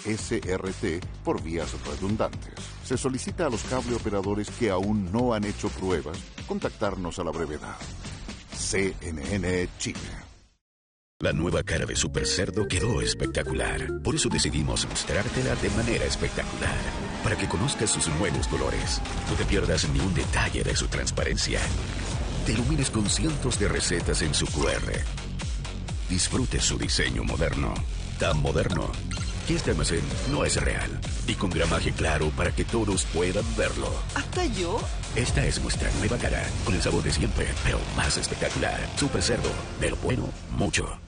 SRT por vías redundantes. Se solicita a los cableoperadores que aún no han hecho pruebas contactarnos a la brevedad. CNN Chile. La nueva cara de Super Cerdo quedó espectacular. Por eso decidimos mostrártela de manera espectacular. Para que conozcas sus nuevos colores. No te pierdas ni un detalle de su transparencia. Te ilumines con cientos de recetas en su QR. Disfrute su diseño moderno. Tan moderno que este almacén no es real. Y con gramaje claro para que todos puedan verlo. ¿Hasta yo? Esta es nuestra nueva cara. Con el sabor de siempre, pero más espectacular. Super Cerdo. De lo bueno, mucho.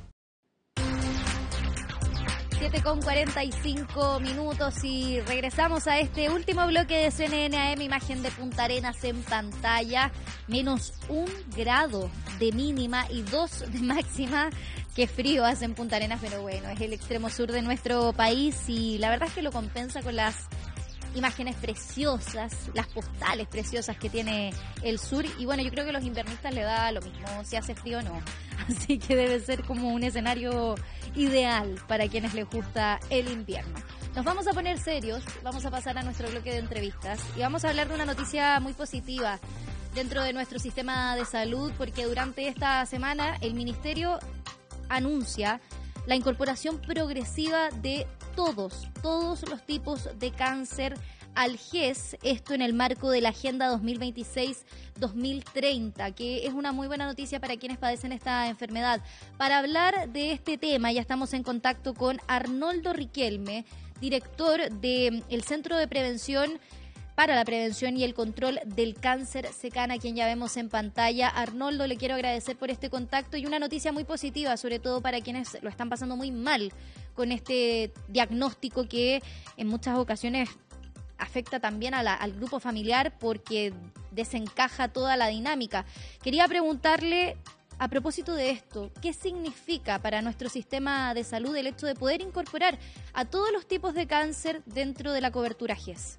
7:45 y regresamos a este último bloque de CNN AM, imagen de Punta Arenas en pantalla, menos 1 grado de mínima y 2 de máxima. Qué frío hace en Punta Arenas, pero bueno, es el extremo sur de nuestro país y la verdad es que lo compensa con las imágenes preciosas, las postales preciosas que tiene el sur. Y bueno, yo creo que a los invernistas le da lo mismo si hace frío o no. Así que debe ser como un escenario ideal para quienes les gusta el invierno. Nos vamos a poner serios, vamos a pasar a nuestro bloque de entrevistas y vamos a hablar de una noticia muy positiva dentro de nuestro sistema de salud, porque durante esta semana el Ministerio anuncia la incorporación progresiva de todos los tipos de cáncer al GES, esto en el marco de la Agenda 2026-2030, que es una muy buena noticia para quienes padecen esta enfermedad. Para hablar de este tema ya estamos en contacto con Arnoldo Riquelme, director del Centro de Prevención para la Prevención y el Control del Cáncer SECAN, a quien ya vemos en pantalla. Arnoldo, le quiero agradecer por este contacto y una noticia muy positiva, sobre todo para quienes lo están pasando muy mal con este diagnóstico que en muchas ocasiones afecta también al grupo familiar porque desencaja toda la dinámica. Quería preguntarle, a propósito de esto, ¿qué significa para nuestro sistema de salud el hecho de poder incorporar a todos los tipos de cáncer dentro de la cobertura GES?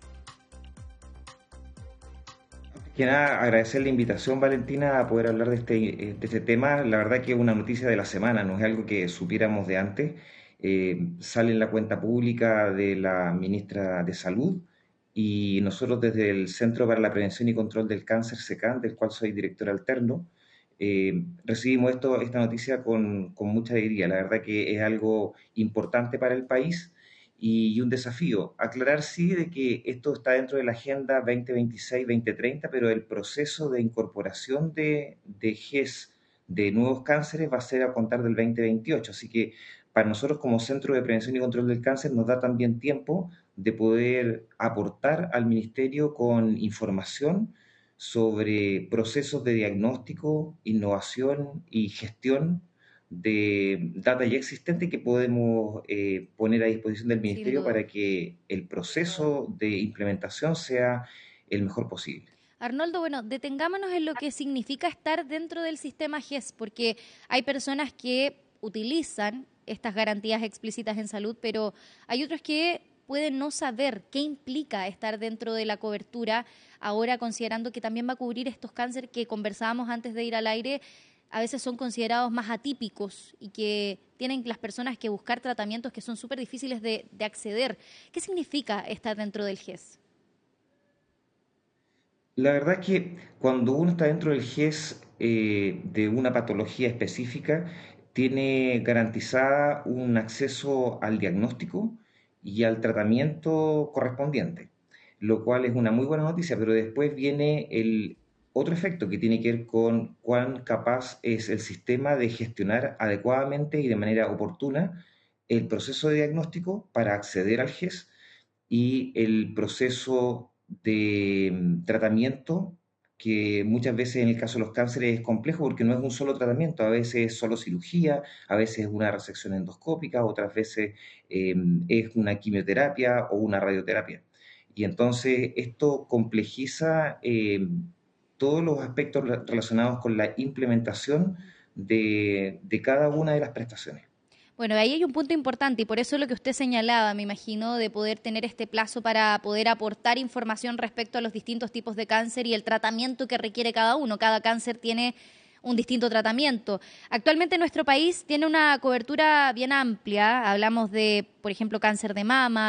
Que nada, agradecer la invitación, Valentina, a poder hablar de este tema. La verdad que es una noticia de la semana, no es algo que supiéramos de antes. Sale en la cuenta pública de la ministra de Salud y nosotros desde el Centro para la Prevención y Control del Cáncer SECAN, del cual soy director alterno, recibimos esta noticia con mucha alegría. La verdad que es algo importante para el país y un desafío. Aclarar sí de que esto está dentro de la Agenda 2026-2030, pero el proceso de incorporación de GES de nuevos cánceres va a ser a contar del 2028, así que para nosotros como Centro de Prevención y Control del Cáncer nos da también tiempo de poder aportar al Ministerio con información sobre procesos de diagnóstico, innovación y gestión de data ya existente que podemos poner a disposición del Ministerio para que el proceso de implementación sea el mejor posible. Arnoldo, bueno, detengámonos en lo que significa estar dentro del sistema GES, porque hay personas que utilizan estas garantías explícitas en salud, pero hay otros que pueden no saber qué implica estar dentro de la cobertura, ahora considerando que también va a cubrir estos cánceres que conversábamos antes de ir al aire, a veces son considerados más atípicos y que tienen las personas que buscar tratamientos que son súper difíciles de acceder. ¿Qué significa estar dentro del GES? La verdad es que cuando uno está dentro del GES de una patología específica, tiene garantizada un acceso al diagnóstico y al tratamiento correspondiente, lo cual es una muy buena noticia, pero después viene el otro efecto que tiene que ver con cuán capaz es el sistema de gestionar adecuadamente y de manera oportuna el proceso de diagnóstico para acceder al GES y el proceso de tratamiento, que muchas veces en el caso de los cánceres es complejo porque no es un solo tratamiento, a veces es solo cirugía, a veces es una resección endoscópica, otras veces es una quimioterapia o una radioterapia. Y entonces esto complejiza todos los aspectos relacionados con la implementación de cada una de las prestaciones. Bueno, ahí hay un punto importante y por eso lo que usted señalaba, me imagino, de poder tener este plazo para poder aportar información respecto a los distintos tipos de cáncer y el tratamiento que requiere cada uno. Cada cáncer tiene un distinto tratamiento. Actualmente nuestro país tiene una cobertura bien amplia. Hablamos de, por ejemplo, cáncer de mama,